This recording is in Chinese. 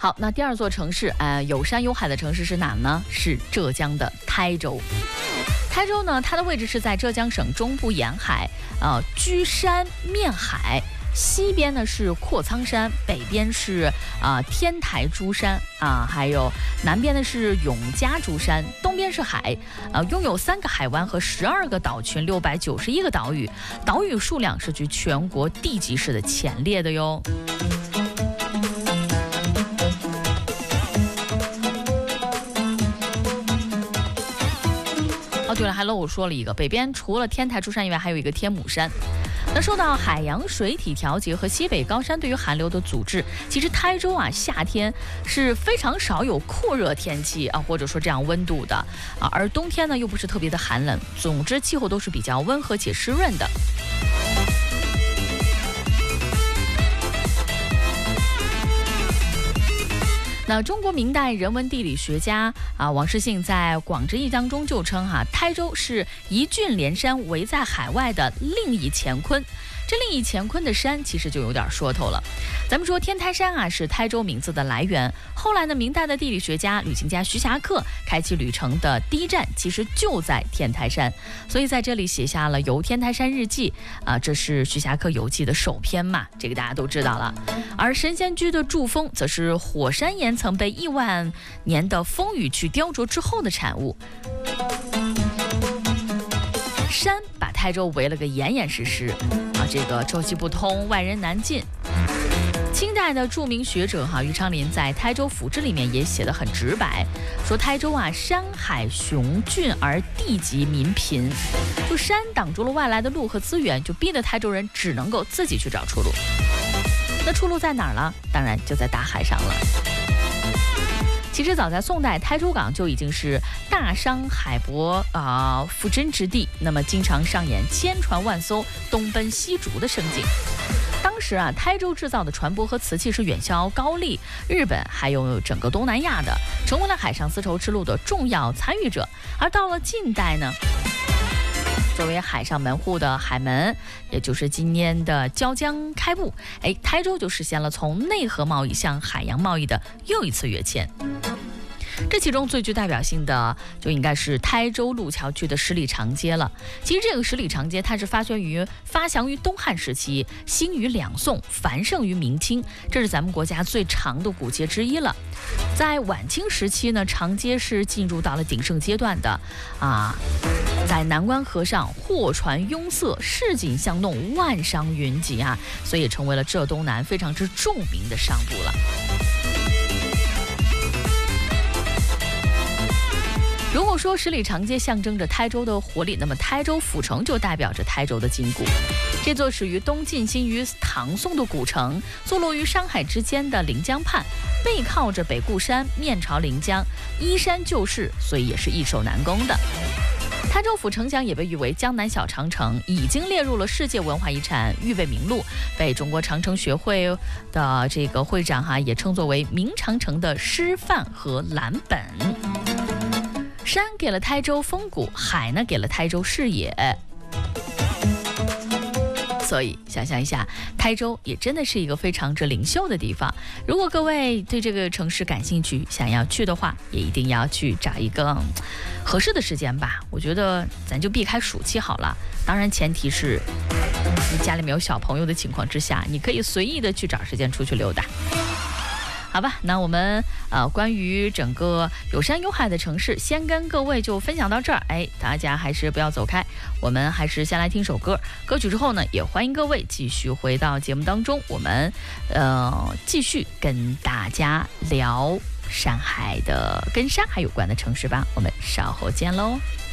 好，那第二座城市，有山有海的城市是哪呢？是浙江的台州。台州呢，它的位置是在浙江省中部沿海，居山面海。西边呢是阔苍山，北边是天台诸山还有南边呢是永嘉诸山，东边是海，拥有3个海湾和12个岛群，691个岛屿，岛屿数量是居全国地级市的前列的哟。对了，还漏我说了一个，北边除了天台诸山以外，还有一个天母山。那受到海洋水体调节和西北高山对于寒流的阻滞，其实台州夏天是非常少有酷热天气或者说这样温度的而冬天呢又不是特别的寒冷，总之气候都是比较温和且湿润的。那中国明代人文地理学家王世信在《广之义》当中就称台州是一郡连山围在海外的另一乾坤。这另一乾坤的山其实就有点说头了。咱们说天台山是台州名字的来源，后来呢明代的地理学家旅行家徐霞客开启旅程的第一站其实就在天台山，所以在这里写下了《游天台山日记》这是徐霞客游记的首篇嘛，这个大家都知道了。而神仙居的柱峰则是火山岩曾被亿万年的风雨去雕琢之后的产物。山把台州围了个严严实实这个臭气不通，外人难进。清代的著名学者余昌林在《台州府志》里面也写得很直白，说台州山海雄峻而地极民贫，就山挡住了外来的路和资源，就逼得台州人只能够自己去找出路。那出路在哪儿了？当然就在大海上了。其实早在宋代，台州港就已经是大商海舶复珍之地，那么经常上演千船万艘东奔西逐的盛景。当时台州制造的船舶和瓷器是远销高丽、日本还有整个东南亚的，成为了海上丝绸之路的重要参与者。而到了近代呢，作为海上门户的海门，也就是今年的椒江开埠，台州就实现了从内河贸易向海洋贸易的又一次跃迁。这其中最具代表性的就应该是台州路桥区的十里长街了。其实这个十里长街它是发祥于东汉时期，兴于两宋，繁盛于明清，这是咱们国家最长的古街之一了。在晚清时期呢，长街是进入到了鼎盛阶段的在南关河上货船拥塞，市井巷弄，万商云集所以也成为了浙东南非常之著名的商埠了。如果说十里长街象征着台州的活力，那么台州府城就代表着台州的筋骨。这座始于东晋兴于唐宋的古城，坐落于山海之间的临江畔，背靠着北固山，面朝临江，依山就势，所以也是易守难攻的。台州府城墙也被誉为江南小长城，已经列入了世界文化遗产预备名录，被中国长城学会的这个会长也称作为明长城的师范和蓝本。山给了台州风骨，海呢给了台州视野，所以想象一下，台州也真的是一个非常之灵秀的地方。如果各位对这个城市感兴趣，想要去的话，也一定要去找一个合适的时间吧。我觉得咱就避开暑期好了，当然前提是你家里没有小朋友的情况之下，你可以随意的去找时间出去溜达。好吧，那我们关于整个有山有海的城市，先跟各位就分享到这儿。大家还是不要走开，我们还是先来听首歌。歌曲之后呢，也欢迎各位继续回到节目当中，我们继续跟大家聊山海的跟山海有关的城市吧。我们稍后见喽。